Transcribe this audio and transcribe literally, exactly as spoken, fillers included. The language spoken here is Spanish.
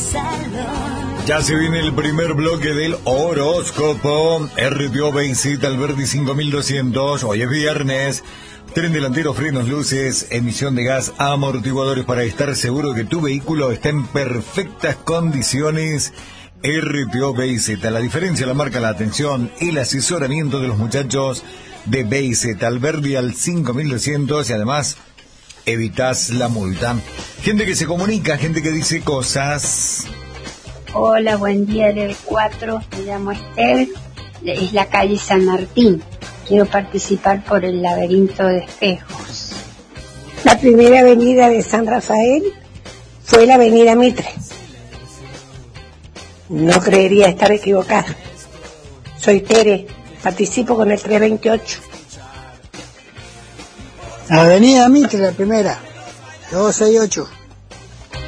Ya se viene el primer bloque del horóscopo. R T O Basic Alberdi cinco mil doscientos. Hoy es viernes. Tren delantero, frenos, luces, emisión de gas, amortiguadores para estar seguro que tu vehículo está en perfectas condiciones. R T O Basic. La diferencia la marca la atención, el asesoramiento de los muchachos de Basic Alberdi al cinco mil doscientos y además evitas la multa. Gente que se comunica, gente que dice cosas. Hola, buen día del cuatro, me llamo Estel, es la calle San Martín. Quiero participar por el laberinto de espejos. La primera avenida de San Rafael fue la avenida Mitre. No creería estar equivocada. Soy Tere, participo con el trescientos veintiocho. Avenida Mitre, la primera, doscientos sesenta y ocho.